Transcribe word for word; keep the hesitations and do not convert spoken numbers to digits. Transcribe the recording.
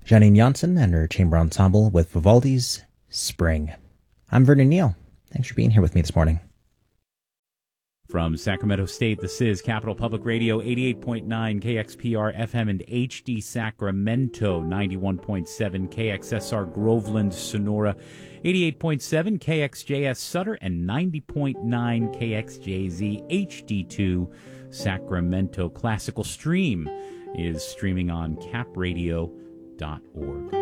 Janine Janssen and her chamber ensemble with Vivaldi's Spring. I'm Vernon Neal. Thanks for being here with me this morning. From Sacramento State, this is Capital Public Radio, eighty-eight point nine K X P R F M and H D Sacramento, ninety-one point seven K X S R Groveland, Sonora, eighty-eight point seven K X J S Sutter, and ninety point nine K X J Z H D two Sacramento. Classical Stream is streaming on cap radio dot org.